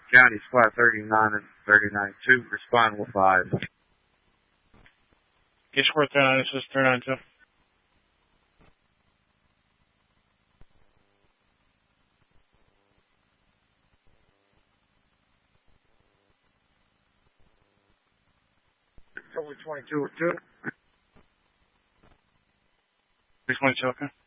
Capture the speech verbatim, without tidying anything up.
County Squad thirty-nine and thirty-nine two, respond with five. Okay, Squad thirty-nine, this is thirty-nine two. Over twenty-two or two. six twenty-two, okay.